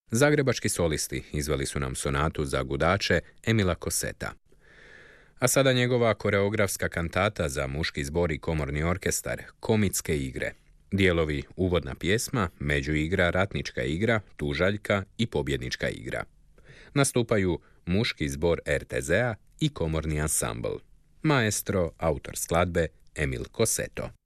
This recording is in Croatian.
Zagrebački solisti izveli su nam sonatu za gudače Emila Coseta. A sada njegova koreografska kantata za muški zbor i komorni orkestar Komitske igre. Dijelovi uvodna pjesma, međuigra, ratnička igra, tužaljka i pobjednička igra. Nastupaju muški zbor RTZ-a i komorni ansambl. Maestro, autor skladbe Emil Coseto.